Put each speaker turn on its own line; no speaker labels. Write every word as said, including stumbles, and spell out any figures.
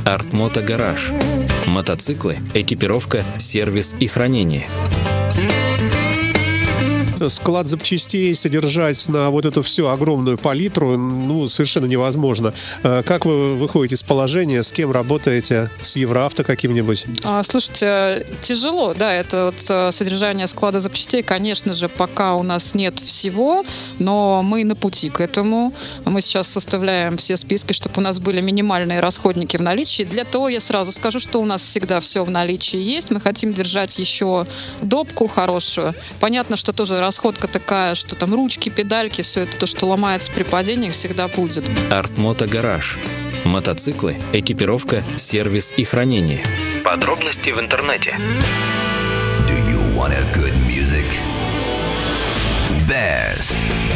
Артмото Гараж. Мотоциклы, экипировка, сервис и хранение.
Склад запчастей содержать на вот эту всю огромную палитру, ну, совершенно невозможно. Как вы выходите из положения, с кем работаете? С Евроавто каким-нибудь?
А, слушайте, тяжело, да, это вот содержание склада запчастей, конечно же, пока у нас нет всего, но мы на пути к этому. Мы сейчас составляем все списки, чтобы у нас были минимальные расходники в наличии. Для того я сразу скажу, что у нас всегда все в наличии есть. Мы хотим держать еще допку хорошую. Понятно, что тоже расходка такая, что там ручки, педальки, все это то, что ломается при падении, всегда будет.
Артмото Гараж. Мотоциклы, экипировка, сервис и хранение. Подробности в интернете.
Do you want a good music? Best